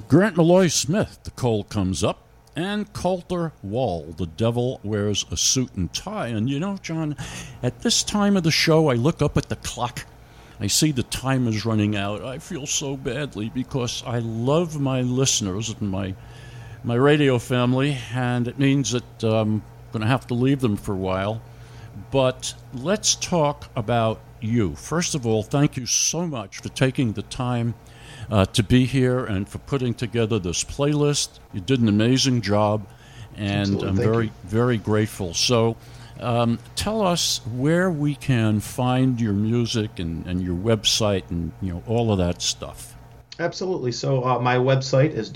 Grant Malloy Smith, The Coal Comes Up, and Colter Wall, The Devil Wears a Suit and Tie. And you know, John, at this time of the show, I look up at the clock. I see the time is running out. I feel so badly because I love my listeners and my radio family, and it means that I'm going to have to leave them for a while. But let's talk about you. First of all, thank you so much for taking the time to be here and for putting together this playlist. You did an amazing job, and Absolutely. I'm very, very grateful. So tell us where we can find your music and your website and all of that stuff. Absolutely. So my website is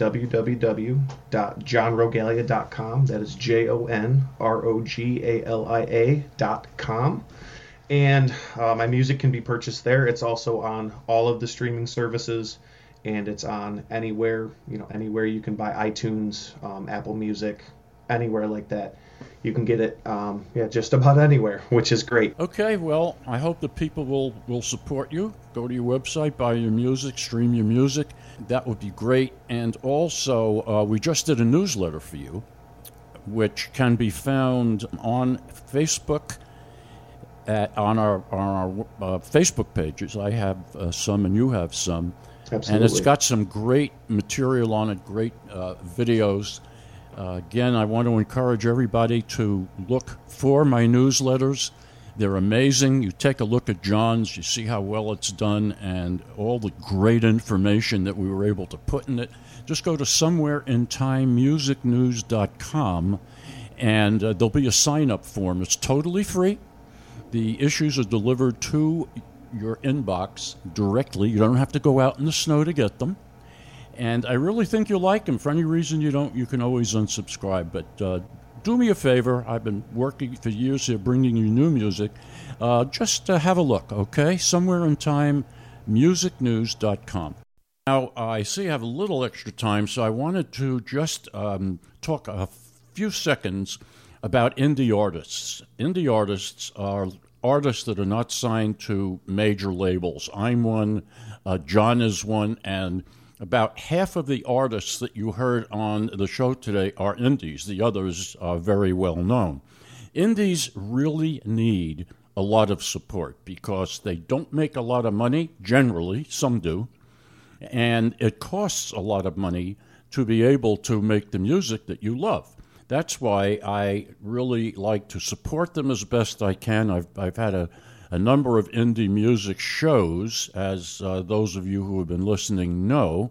www.johnrogalia.com. That is JONROGALIA.com. And my music can be purchased there. It's also on all of the streaming services, and it's on anywhere you can buy iTunes, Apple Music, anywhere like that. You can get it, just about anywhere, which is great. Okay, well, I hope that people will support you. Go to your website, buy your music, stream your music. That would be great. And also, we just did a newsletter for you, which can be found on Facebook, on our Facebook pages. I have some, and you have some. Absolutely. And it's got some great material on it, great videos. Again, I want to encourage everybody to look for my newsletters. They're amazing. You take a look at John's, you see how well it's done, and all the great information that we were able to put in it. Just go to somewhereintimemusicnews.com, and there'll be a sign-up form. It's totally free. The issues are delivered to your inbox directly. You don't have to go out in the snow to get them. And I really think you'll like them. For any reason you don't, you can always unsubscribe. But do me a favor. I've been working for years here bringing you new music. Just have a look, okay? Somewhereintimemusicnews.com. Now, I see I have a little extra time, so I wanted to just talk a few seconds about indie artists. Indie artists are artists that are not signed to major labels. I'm one, John is one, and about half of the artists that you heard on the show today are indies. The others are very well known. Indies really need a lot of support because they don't make a lot of money, generally, some do, and it costs a lot of money to be able to make the music that you love. That's why I really like to support them as best I can. I've had a number of indie music shows, as those of you who have been listening know,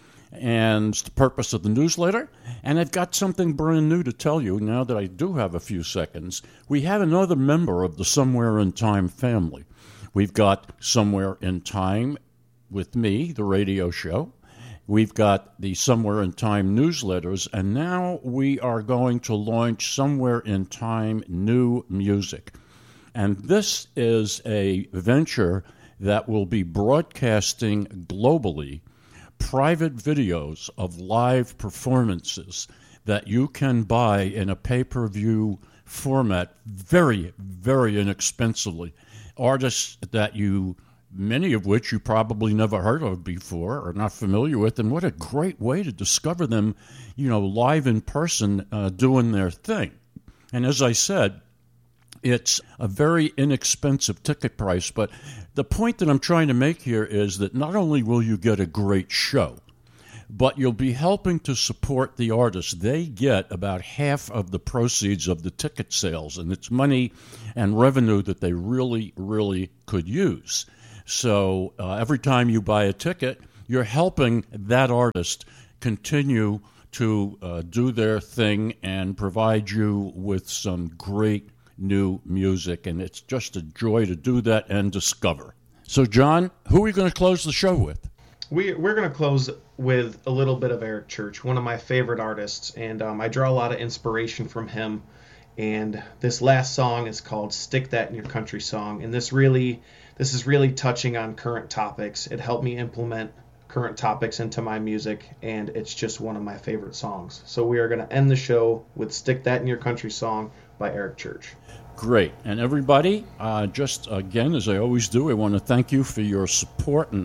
and it's the purpose of the newsletter. And I've got something brand new to tell you now that I do have a few seconds. We have another member of the Somewhere in Time family. We've got Somewhere in Time with me, the radio show. We've got the Somewhere in Time newsletters, and now we are going to launch Somewhere in Time New Music. And this is a venture that will be broadcasting globally private videos of live performances that you can buy in a pay-per-view format very, very inexpensively. Artists that many of which you probably never heard of before or not familiar with, and what a great way to discover them, live in person doing their thing. And as I said, it's a very inexpensive ticket price, but the point that I'm trying to make here is that not only will you get a great show, but you'll be helping to support the artists. They get about half of the proceeds of the ticket sales, and it's money and revenue that they really, really could use. So every time you buy a ticket, you're helping that artist continue to do their thing and provide you with some great new music. And it's just a joy to do that and discover. So, John, who are we going to close the show with? We're going to close with a little bit of Eric Church, one of my favorite artists. And I draw a lot of inspiration from him. And this last song is called Stick That in Your Country Song. And this is really touching on current topics. It helped me implement current topics into my music, and it's just one of my favorite songs. So we are going to end the show with Stick That in Your Country Song by Eric Church. Great. And everybody, just again, as I always do, I want to thank you for your support and the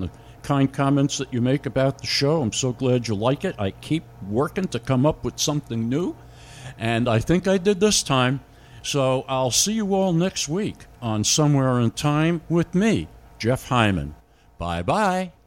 kind comments that you make about the show. I'm so glad you like it. I keep working to come up with something new, and I think I did this time. So I'll see you all next week on Somewhere in Time with me, Jeff Hyman. Bye-bye.